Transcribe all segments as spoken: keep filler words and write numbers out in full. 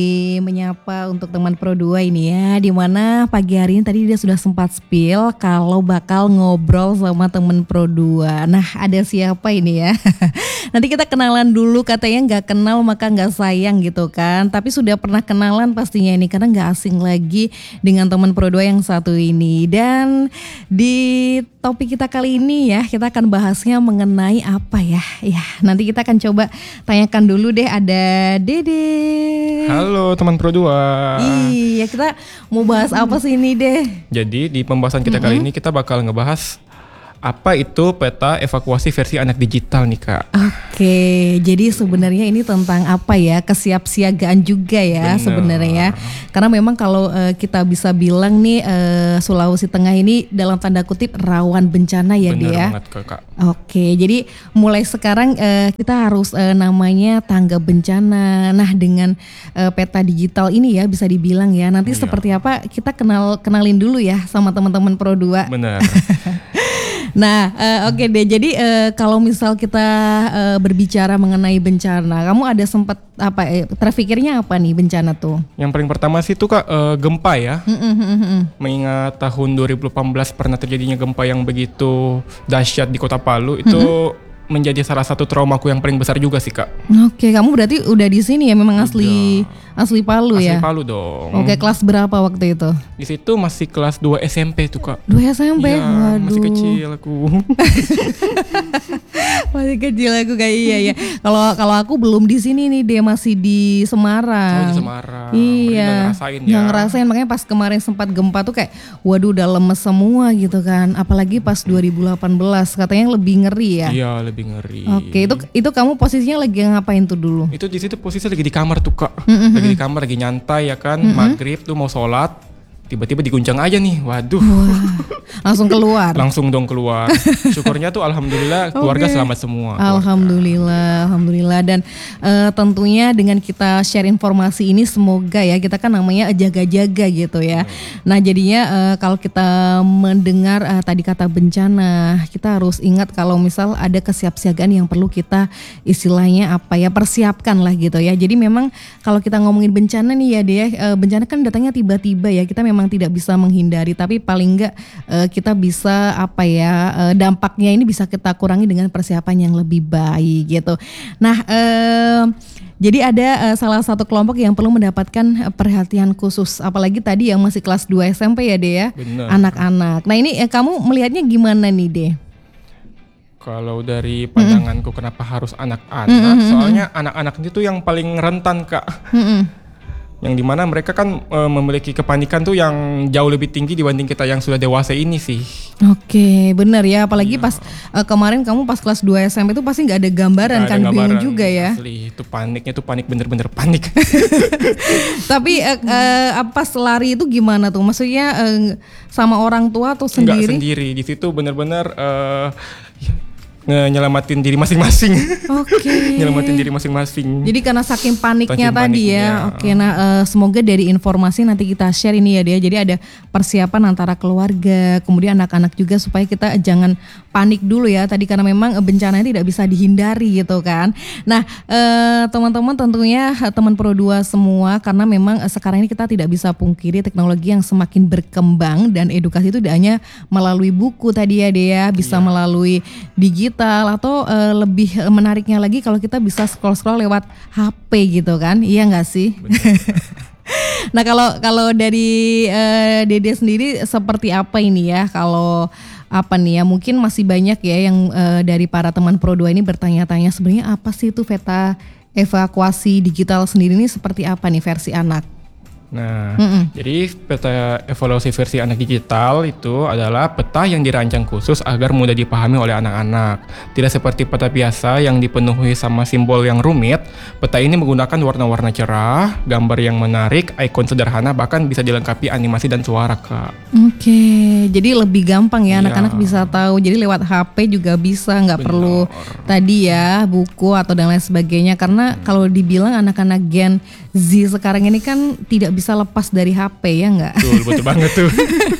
Menyapa untuk teman Pro dua ini ya, dimana pagi hari ini tadi dia sudah sempat spill kalau bakal ngobrol sama teman Pro dua. Nah, ada siapa ini ya? Nanti kita kenalan dulu, katanya nggak kenal maka nggak sayang gitu kan. Tapi sudah pernah kenalan pastinya ini, karena nggak asing lagi dengan teman Pro dua yang satu ini. Dan di topik kita kali ini ya, kita akan bahasnya mengenai apa ya? Ya, nanti kita akan coba tanyakan dulu deh, ada Dede. Halo teman Pro dua. Iya, kita mau bahas apa sih ini deh? Jadi di pembahasan kita mm-hmm. kali ini kita bakal ngebahas apa itu peta evakuasi versi anak digital nih Kak. Oke, jadi sebenarnya ini tentang apa ya, kesiapsiagaan juga ya sebenarnya. Karena memang kalau uh, kita bisa bilang nih uh, Sulawesi Tengah ini dalam tanda kutip rawan bencana ya Bener dia. Benar banget Kak. Oke, jadi mulai sekarang uh, kita harus uh, namanya tangga bencana. Nah, dengan uh, peta digital ini ya bisa dibilang ya. Nanti iya. seperti apa kita kenal kenalin dulu ya sama teman-teman Pro dua. Benar. Nah, uh, oke okay deh. Jadi uh, kalau misal kita uh, berbicara mengenai bencana, kamu ada sempat apa? Eh, terfikirnya apa nih bencana tuh? Yang paling pertama sih tuh Kak uh, gempa ya. Mm-mm. Mengingat tahun dua ribu delapan belas pernah terjadinya gempa yang begitu dahsyat di Kota Palu itu. Mm-mm. Menjadi salah satu traumaku yang paling besar juga sih Kak. Oke, kamu berarti udah di sini ya, memang asli udah. asli Palu asli ya. Asli Palu dong. Oke, kelas berapa waktu itu? Di situ masih kelas dua S M P tuh Kak. dua S M P? Iya, waduh. masih kecil aku. Masih kecil aku kayak iya ya. Kalau kalau aku belum di sini nih, dia masih di Semarang. Oh, di Semarang. Iya. Ngerasain ya. Yang ngerasain, makanya pas kemarin sempat gempa tuh kayak waduh udah lemes semua gitu kan. Apalagi pas dua ribu delapan belas katanya lebih ngeri ya. Iya, lebih ngeri. Oke, itu itu kamu posisinya lagi ngapain tuh dulu? Itu di situ posisi lagi di kamar tuh Kak. Mm-hmm. Lagi di kamar, lagi nyantai ya kan, mm-hmm. maghrib tuh mau sholat, tiba-tiba diguncang aja nih, waduh. Wah, langsung keluar. Langsung dong keluar. Syukurnya tuh alhamdulillah keluarga okay. selamat semua. Alhamdulillah, keluarga. alhamdulillah. Dan uh, tentunya dengan kita share informasi ini semoga ya, kita kan namanya jaga-jaga gitu ya. Hmm. Nah jadinya uh, kalau kita mendengar uh, tadi kata bencana, kita harus ingat kalau misal ada kesiapsiagaan yang perlu kita istilahnya apa ya, persiapkan lah gitu ya. Jadi memang kalau kita ngomongin bencana nih ya dia, uh, bencana kan datangnya tiba-tiba ya, kita memang tidak bisa menghindari, tapi paling enggak uh, kita bisa apa ya, uh, dampaknya ini bisa kita kurangi dengan persiapan yang lebih baik gitu. Nah, uh, jadi ada uh, salah satu kelompok yang perlu mendapatkan uh, perhatian khusus, apalagi tadi yang masih kelas dua S M P ya Dea, anak-anak. Nah ini uh, kamu melihatnya gimana nih Dea? Kalau dari pandanganku mm-hmm. kenapa harus anak-anak? Mm-hmm. Soalnya anak-anak itu yang paling rentan Kak. Mm-hmm. Yang dimana mereka kan e, memiliki kepanikan tuh yang jauh lebih tinggi dibanding kita yang sudah dewasa ini sih. Oke, benar ya. Apalagi iya. pas e, kemarin kamu pas kelas dua S M P itu pasti nggak ada gambaran, gak kan, ada gambaran, bingung juga ya. Asli, itu paniknya tuh panik bener-bener panik. Tapi e, e, pas lari itu gimana tuh? Maksudnya e, sama orang tua atau sendiri? Enggak sendiri. Di situ bener-bener e, nyelamatin diri masing-masing. Oke. Okay. Nyelamatin diri masing-masing. Jadi karena saking paniknya saking tadi paniknya. ya. Oke, okay, nah uh, semoga dari informasi nanti kita share ini ya dia. Jadi ada persiapan antara keluarga, kemudian anak-anak juga supaya kita jangan panik dulu ya. Tadi karena memang bencana tidak bisa dihindari gitu kan. Nah, uh, teman-teman tentunya teman Pro dua semua, karena memang uh, sekarang ini kita tidak bisa pungkiri teknologi yang semakin berkembang dan edukasi itu tidak hanya melalui buku tadi ya dia, bisa iya. melalui digital atau uh, lebih menariknya lagi kalau kita bisa scroll-scroll lewat H P gitu kan, iya nggak sih? Nah kalau kalau dari uh, Dede sendiri seperti apa ini ya, kalau apa nih ya, mungkin masih banyak ya yang uh, dari para teman Pro dua ini bertanya-tanya sebenarnya apa sih itu peta evakuasi digital sendiri ini seperti apa nih versi anak? Nah, Mm-mm. jadi peta evaluasi versi anak digital itu adalah peta yang dirancang khusus agar mudah dipahami oleh anak-anak. Tidak seperti peta biasa yang dipenuhi sama simbol yang rumit, peta ini menggunakan warna-warna cerah, gambar yang menarik, ikon sederhana, bahkan bisa dilengkapi animasi dan suara, Kak. Oke, jadi lebih gampang ya, anak-anak bisa tahu. Jadi lewat H P juga bisa, nggak perlu tadi ya buku atau dan lain sebagainya. Karena hmm. kalau dibilang anak-anak Gen Z sekarang ini kan tidak bisa lepas dari H P ya nggak? Betul, betul banget tuh.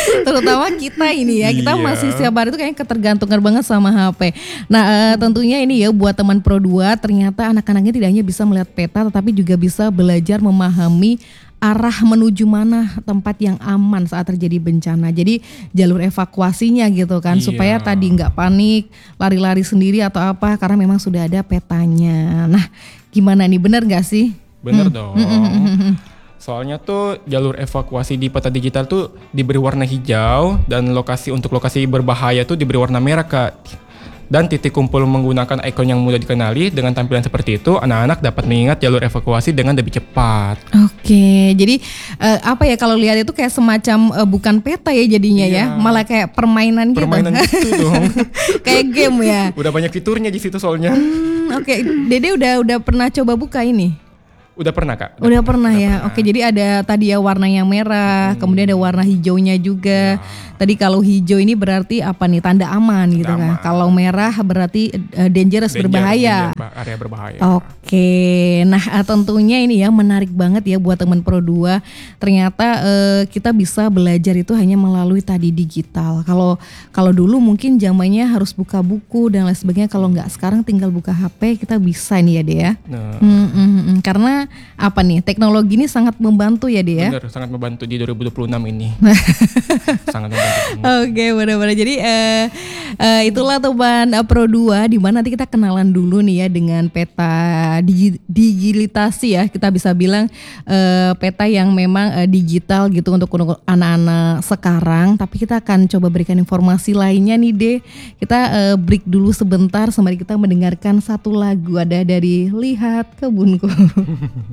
Terutama kita ini ya, kita Iya. masih setiap hari itu kayaknya ketergantungan banget sama H P. Nah uh, tentunya ini ya buat teman Pro dua, ternyata anak-anaknya tidak hanya bisa melihat peta, tetapi juga bisa belajar memahami arah menuju mana tempat yang aman saat terjadi bencana. Jadi jalur evakuasinya gitu kan, Iya. supaya tadi nggak panik, lari-lari sendiri atau apa, karena memang sudah ada petanya. Nah, gimana nih, benar nggak sih? Bener Hmm. dong. Hmm, hmm, hmm, hmm, hmm. Soalnya tuh jalur evakuasi di peta digital tuh diberi warna hijau dan lokasi untuk lokasi berbahaya tuh diberi warna merah, Kak. Dan titik kumpul menggunakan ikon yang mudah dikenali. Dengan tampilan seperti itu, anak-anak dapat mengingat jalur evakuasi dengan lebih cepat. Oke, jadi eh, apa ya, kalau lihat itu kayak semacam eh, bukan peta ya jadinya ya, Iya. malah kayak permainan gitu. Permainan gitu dong. Kayak game ya. Udah banyak fiturnya di situ soalnya. Hmm, Oke, Dede udah udah pernah coba buka ini? Udah pernah, Kak? Udah pernah udah ya. pernah. Oke, jadi ada tadi ya warna yang merah, Hmm. kemudian ada warna hijaunya juga. Tadi kalau hijau ini berarti apa nih? Tanda aman gitu kan. aman. Kalau merah berarti eh, dangerous, Danger, berbahaya. danger, ba- area berbahaya. Oke, nah eh, tentunya ini ya menarik banget ya buat teman Pro dua. Ternyata eh, kita bisa belajar itu hanya melalui tadi digital. Kalau kalau dulu mungkin zamannya harus buka buku dan lain sebagainya. Kalau nggak sekarang tinggal buka H P kita bisa nih ya Dea. Ya. Nah, Hmm, hmm, hmm, hmm. Karena apa nih, teknologi ini sangat membantu ya Dea. Ya. bener, sangat membantu di dua ribu dua puluh enam ini. Sangat membantu. Oke, benar-benar. Jadi eh, eh, itulah teman eh, Pro dua, di mana nanti kita kenalan dulu nih ya dengan peta digi- digitalisasi ya. Kita bisa bilang eh, peta yang memang eh, digital gitu untuk untuk anak-anak sekarang. Tapi kita akan coba berikan informasi lainnya nih De. Kita eh, break dulu sebentar sembari kita mendengarkan satu lagu, ada dari Lihat Kebunku.